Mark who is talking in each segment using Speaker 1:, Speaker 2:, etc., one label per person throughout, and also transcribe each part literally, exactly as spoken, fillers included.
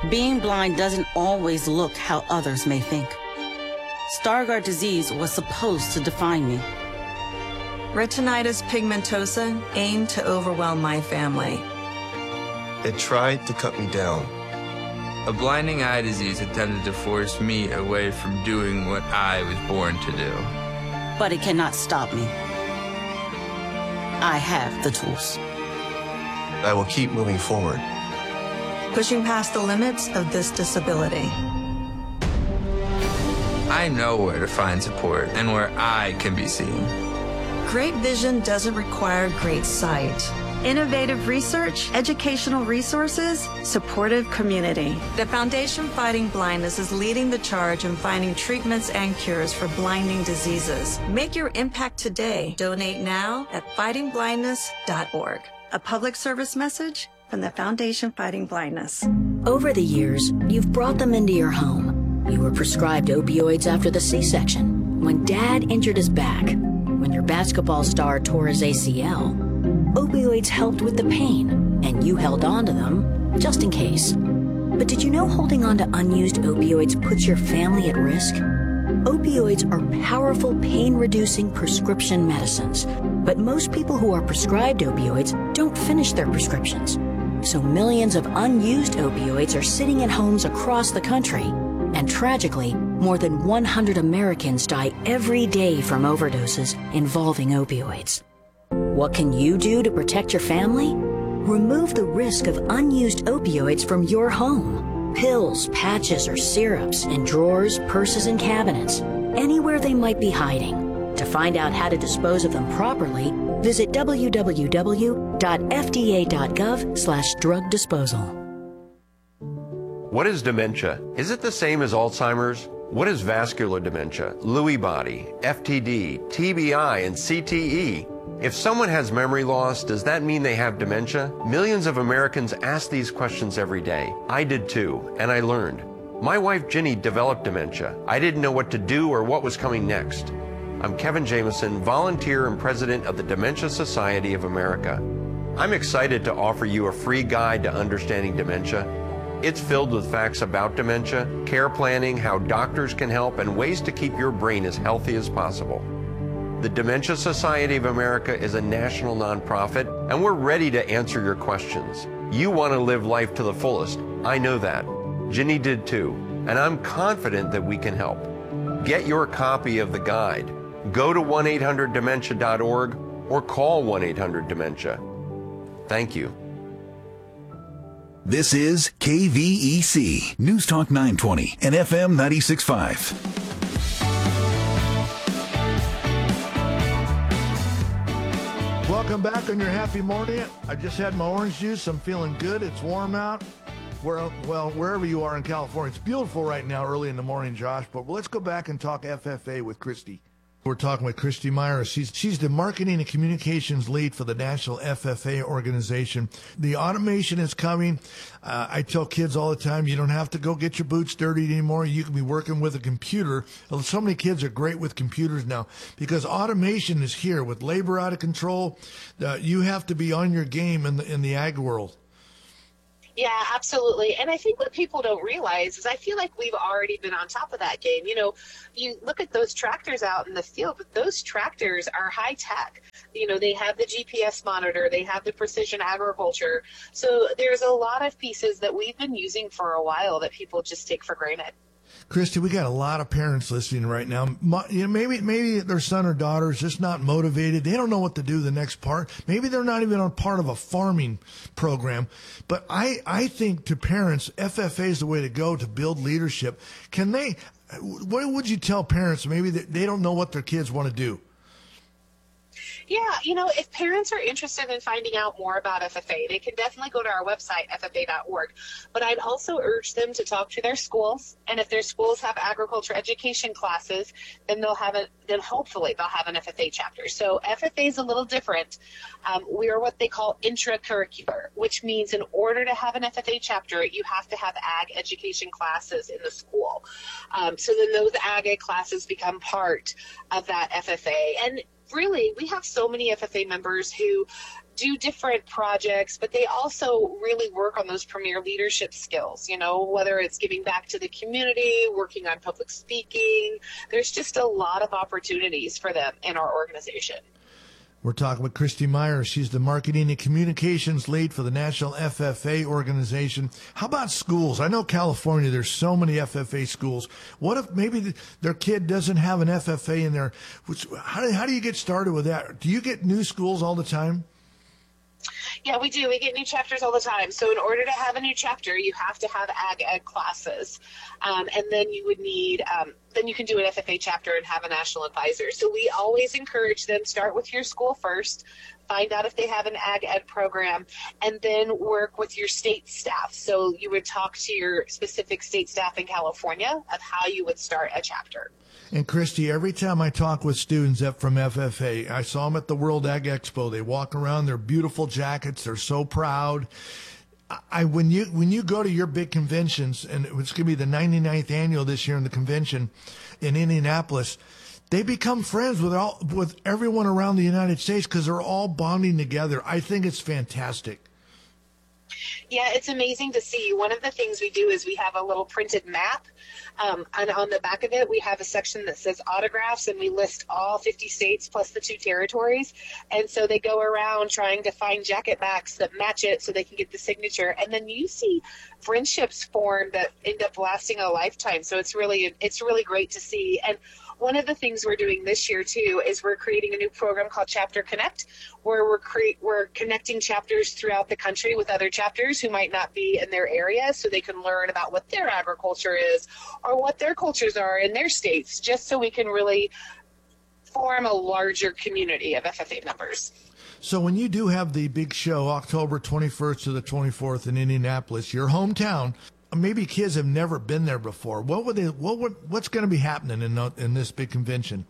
Speaker 1: Being blind doesn't always look how others may think. Stargardt disease was supposed to define me.
Speaker 2: Retinitis pigmentosa aimed to overwhelm my family.
Speaker 3: It tried to cut me down.
Speaker 4: A blinding eye disease attempted to force me away from doing what I was born to do.
Speaker 1: But it cannot stop me. I have the tools.
Speaker 3: I will keep moving forward.
Speaker 2: Pushing past the limits of this disability.
Speaker 4: I know where to find support and where I can be seen.
Speaker 2: Great vision doesn't require great sight. Innovative research, educational resources, supportive community. The Foundation Fighting Blindness is leading the charge in finding treatments and cures for blinding diseases. Make your impact today. Donate now at fighting blindness dot org. A public service message from the Foundation Fighting Blindness.
Speaker 5: Over the years, you've brought them into your home. You were prescribed opioids after the C-section, when Dad injured his back, when your basketball star tore his A C L. Opioids helped with the pain, and you held on to them just in case. But did you know holding on to unused opioids puts your family at risk? Opioids are powerful pain-reducing prescription medicines, but most people who are prescribed opioids don't finish their prescriptions. So millions of unused opioids are sitting in homes across the country. And tragically, more than one hundred Americans die every day from overdoses involving opioids. What can you do to protect your family? Remove the risk of unused opioids from your home. Pills, patches, or syrups in drawers, purses, and cabinets, anywhere they might be hiding. To find out how to dispose of them properly, visit w w w dot f d a dot gov slash drug disposal.
Speaker 6: What is dementia? Is it the same as Alzheimer's? What is vascular dementia, Lewy body, F T D, T B I, and C T E? If someone has memory loss, does that mean they have dementia? Millions of Americans ask these questions every day. I did too, and I learned. My wife Ginny developed dementia. I didn't know what to do or what was coming next. I'm Kevin Jameson, volunteer and president of the Dementia Society of America. I'm excited to offer you a free guide to understanding dementia. It's filled with facts about dementia, care planning, how doctors can help, and ways to keep your brain as healthy as possible. The Dementia Society of America is a national nonprofit, and we're ready to answer your questions. You want to live life to the fullest. I know that. Ginny did too, and I'm confident that we can help. Get your copy of the guide. Go to one eight hundred dementia dot org or call one eight hundred dementia. Thank you.
Speaker 7: This is K V E C, News Talk nine twenty and F M ninety-six point five.
Speaker 8: Welcome back on your happy morning. I just had my orange juice. I'm feeling good. It's warm out. Where, well, wherever you are in California. It's beautiful right now early in the morning, Josh. But let's go back and talk F F A with Christy. We're talking with Christy Myers. She's, she's the marketing and communications lead for the National F F A organization. The automation is coming. Uh, I tell kids all the time, you don't have to go get your boots dirty anymore. You can be working with a computer. So many kids are great with computers now because automation is here. With labor out of control, uh, you have to be on your game in the, in the ag world.
Speaker 9: Yeah, absolutely. And I think what people don't realize is I feel like we've already been on top of that game. You know, you look at those tractors out in the field, but those tractors are high tech. You know, they have the G P S monitor, they have the precision agriculture. So there's a lot of pieces that we've been using for a while that people just take for granted.
Speaker 8: Christy, we got a lot of parents listening right now. You know, maybe maybe their son or daughter is just not motivated. They don't know what to do the next part. Maybe they're not even on part of a farming program. But I, I think to parents, F F A is the way to go to build leadership. Can they, what would you tell parents maybe that they don't know what their kids want to do?
Speaker 9: Yeah, you know, if parents are interested in finding out more about F F A, they can definitely go to our website, F F A dot org. But I'd also urge them to talk to their schools. And if their schools have agriculture education classes, then they'll have a, then hopefully they'll have an F F A chapter. So F F A is a little different. Um, we are what they call intracurricular, which means in order to have an F F A chapter, you have to have ag education classes in the school. Um, so then those ag ed classes become part of that F F A. And really, we have so many F F A members who do different projects, but they also really work on those premier leadership skills, you know, whether it's giving back to the community, working on public speaking. There's just a lot of opportunities for them in our organization.
Speaker 8: We're talking with Christy Myers. She's the marketing and communications lead for the National F F A organization. How about schools? I know California, there's so many F F A schools. What if maybe the, their kid doesn't have an F F A in there? Which, how, do, how do you get started with that? Do you get new schools all the time?
Speaker 9: Yeah, we do. We get new chapters all the time. So in order to have a new chapter, you have to have ag ed classes. Um, and then you would need, um, then you can do an F F A chapter and have a national advisor. So we always encourage them, start with your school first, find out if they have an ag ed program, and then work with your state staff. So you would talk to your specific state staff in California of how you would start a chapter.
Speaker 8: And Christy, every time I talk with students from F F A, I saw them at the World Ag Expo. They walk around, their beautiful jackets, they're so proud. I when you when you go to your big conventions, and it's going to be the ninety-ninth annual this year in the convention in Indianapolis, they become friends with all with everyone around the United States because they're all bonding together. I think it's fantastic.
Speaker 9: Yeah, it's amazing to see. One of the things we do is we have a little printed map, um, and on the back of it, we have a section that says autographs, and we list all fifty states plus the two territories. And so they go around trying to find jacket backs that match it so they can get the signature. And then you see friendships form that end up lasting a lifetime. So it's really, it's really great to see. And one of the things we're doing this year, too, is we're creating a new program called Chapter Connect, where we're cre- we're connecting chapters throughout the country with other chapters who might not be in their area, so they can learn about what their agriculture is or what their cultures are in their states, just so we can really form a larger community of F F A members.
Speaker 8: So when you do have the big show, October twenty-first to the twenty-fourth in Indianapolis, your hometown, maybe kids have never been there before. What would they? What would? What's going to be happening in in this big convention?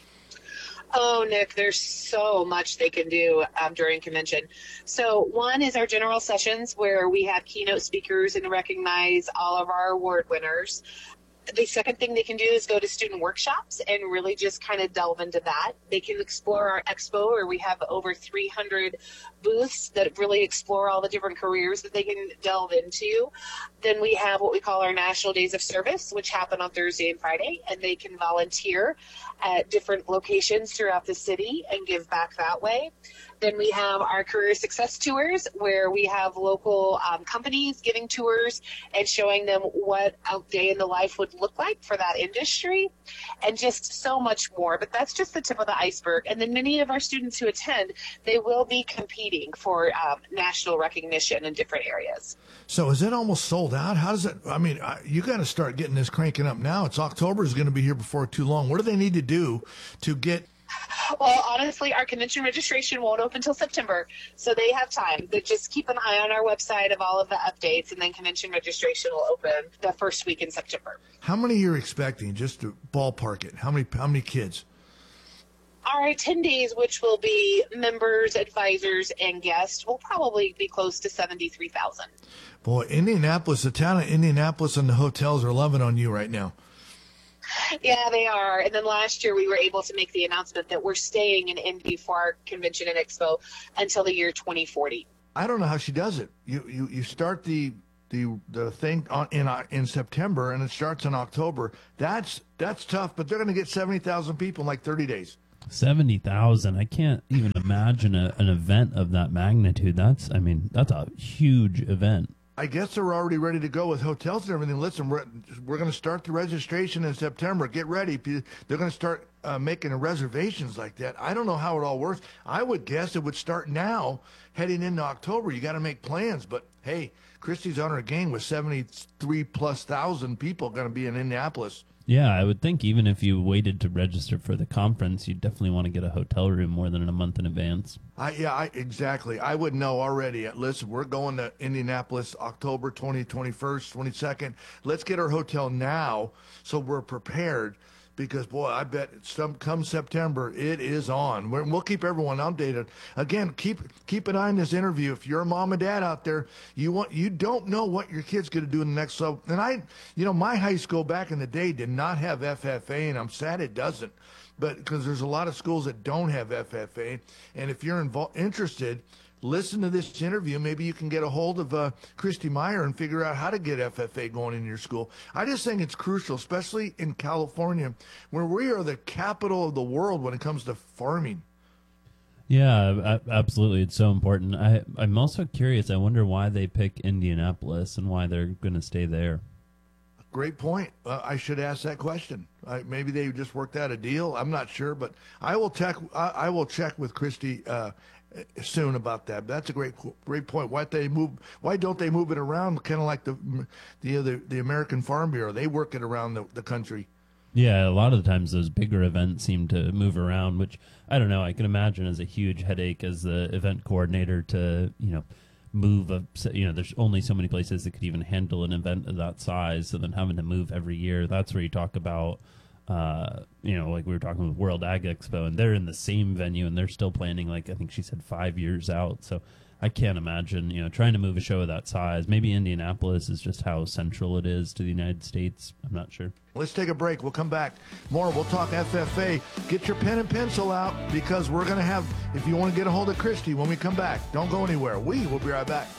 Speaker 9: Oh, Nick, there's so much they can do um, during convention. So one is our general sessions where we have keynote speakers and recognize all of our award winners. The second thing they can do is go to student workshops and really just kind of delve into that. They can explore our expo, where we have over three hundred booths that really explore all the different careers that they can delve into. Then we have what we call our National Days of Service, which happen on Thursday and Friday, and they can volunteer at different locations throughout the city and give back that way. Then we have our career success tours, where we have local um, companies giving tours and showing them what a day in the life would look like for that industry, and just so much more. But that's just the tip of the iceberg. And then many of our students who attend, they will be competing for um, national recognition in different areas.
Speaker 8: So is it almost sold out? How does it, I mean, you got to start getting this cranking up now. It's October is going to be here before too long. What do they need to do to get?
Speaker 9: Well, honestly, our convention registration won't open until September, so they have time. But just keep an eye on our website of all of the updates, and then convention registration will open the first week in September.
Speaker 8: How many you're expecting, just to ballpark it? How many, how many kids?
Speaker 9: Our attendees, which will be members, advisors, and guests, will probably be close to seventy-three thousand.
Speaker 8: Boy, Indianapolis, the town of Indianapolis and the hotels are loving on you right now.
Speaker 9: Yeah, they are. And then last year we were able to make the announcement that we're staying in Indy for our convention and expo until the year twenty forty.
Speaker 8: I don't know how she does it. You you, you start the the the thing on, in in September, and it starts in October. That's that's tough, but they're going to get seventy thousand people in like thirty days.
Speaker 10: seventy thousand. I can't even imagine a, an event of that magnitude. That's, I mean, that's a huge event.
Speaker 8: I guess they're already ready to go with hotels and everything. Listen, we're, we're going to start the registration in September. Get ready. They're going to start uh, making reservations like that. I don't know how it all works. I would guess it would start now, heading into October. You got to make plans. But, hey, Christy's on her game with seventy-three plus thousand people going to be in Indianapolis.
Speaker 10: Yeah, I would think even if you waited to register for the conference, you'd definitely want to get a hotel room more than a month in advance.
Speaker 8: I, yeah, I, exactly. I would know already. Listen, we're going to Indianapolis October twentieth, twenty-first, twenty-second. Let's get our hotel now so we're prepared, because, boy, I bet some come September, it is on. We're, we'll keep everyone updated. Again, keep keep an eye on this interview. If you're a mom and dad out there, you want you don't know what your kid's going to do in the next. So, and I, you know, my high school back in the day did not have F F A, and I'm sad it doesn't. But because there's a lot of schools that don't have F F A, and if you're invo- interested, listen to this interview. Maybe you can get a hold of uh, Christy Meyer and figure out how to get F F A going in your school. I just think it's crucial, especially in California, where we are the capital of the world when it comes to farming.
Speaker 10: Yeah, absolutely. It's so important. I, I'm also curious. I wonder why they pick Indianapolis and why they're going to stay there.
Speaker 8: Great point. Uh, I should ask that question. I, maybe they just worked out a deal. I'm not sure, but I will check. I, I will check with Christy uh, soon about that. That's a great, great point. Why they move? Why don't they move it around? Kind of like the the the, the American Farm Bureau. They work it around the, the country.
Speaker 10: Yeah, a lot of the times those bigger events seem to move around, which I don't know. I can imagine as a huge headache as the event coordinator to, you know, move a, you know, there's only so many places that could even handle an event of that size. So then having to move every year, that's where you talk about, uh, you know, like we were talking with World Ag Expo, and they're in the same venue and they're still planning, like I think she said, five years out. So I can't imagine, you know, trying to move a show of that size. Maybe Indianapolis is just how central it is to the United States. I'm not sure.
Speaker 8: Let's take a break. We'll come back. More. We'll talk F F A. Get your pen and pencil out because we're going to have, if you want to get a hold of Christy when we come back, don't go anywhere. We will be right back.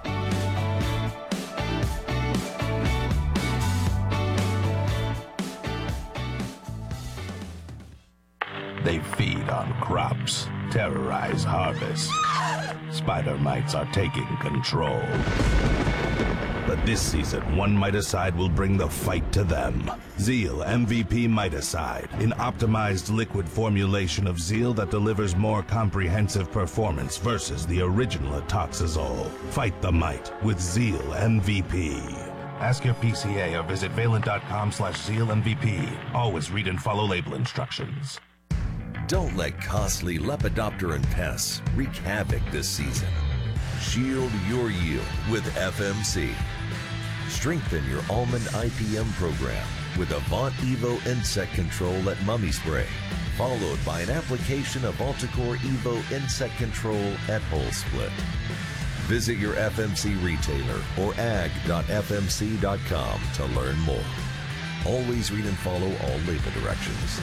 Speaker 11: They feed on crops, terrorize harvests. Spider mites are taking control. But this season, one miticide will bring the fight to them. Zeal M V P Miticide, an optimized liquid formulation of Zeal that delivers more comprehensive performance versus the original Atoxazole. Fight the mite with Zeal M V P. Ask your P C A or visit valent.com slash Zeal M V P. Always read and follow label instructions.
Speaker 12: Don't let costly Lepidopteran pests wreak havoc this season. Shield your yield with F M C. Strengthen your almond I P M program with Avant Evo Insect Control at Mummy Spray, followed by an application of Alticore Evo Insect Control at Hull Split. Visit your F M C retailer or ag dot f m c dot com to learn more. Always read and follow all label directions.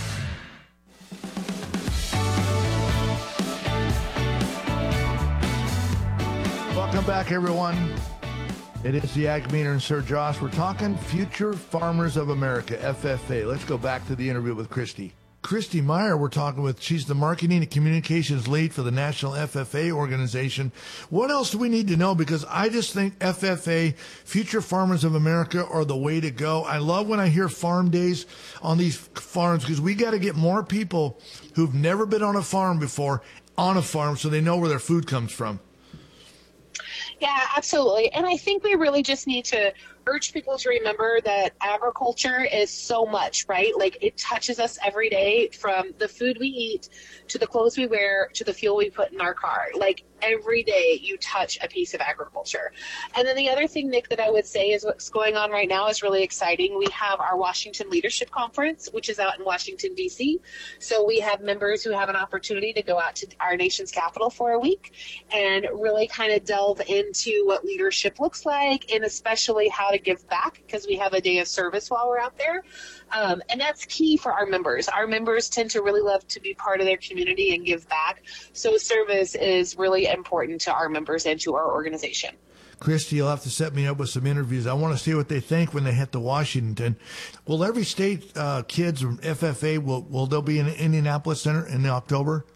Speaker 8: Welcome back, everyone. It is the Ag Meter and Sir Josh. We're talking Future Farmers of America, F F A. Let's go back to the interview with Christy. Christy Meyer, we're talking with. She's the Marketing and Communications Lead for the National F F A organization. What else do we need to know? Because I just think F F A, Future Farmers of America, are the way to go. I love when I hear farm days on these farms because we got to get more people who've never been on a farm before on a farm so they know where their food comes from.
Speaker 9: Yeah, absolutely. And I think we really just need to urge people to remember that agriculture is so much, right? Like it touches us every day, from the food we eat to the clothes we wear to the fuel we put in our car. Like every day you touch a piece of agriculture. And then the other thing, Nick, that I would say is what's going on right now is really exciting. We have our Washington Leadership Conference, which is out in Washington, D C. So we have members who have an opportunity to go out to our nation's capital for a week and really kind of delve into what leadership looks like, and especially how to give back, because we have a day of service while we're out there. Um, and that's key for our members. Our members tend to really love to be part of their community and give back. So service is really important to our members and to our organization.
Speaker 8: Christy, you'll have to set me up with some interviews. I want to see what they think when they head to Washington. Will every state uh, kids from F F A, will, will they be in the Indianapolis Center in October?